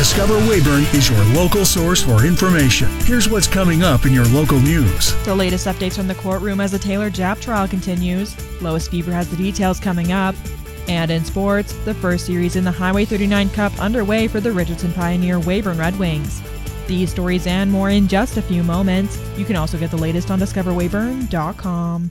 Discover Weyburn is your local source for information. Here's what's coming up in your local news. The latest updates from the courtroom as the Taylor Japp trial continues. Lois Bieber has the details coming up. And in sports, the first series in the Highway 39 Cup underway for the Richardson Pioneer Weyburn Red Wings. These stories and more in just a few moments. You can also get the latest on discoverweyburn.com.